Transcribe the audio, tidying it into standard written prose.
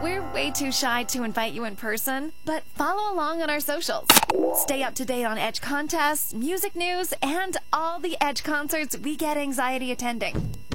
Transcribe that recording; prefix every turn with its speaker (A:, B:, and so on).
A: We're way too shy to invite you in person, but follow along on our socials. Stay up to date on Edge contests, music news, and all the Edge concerts we get anxiety attending.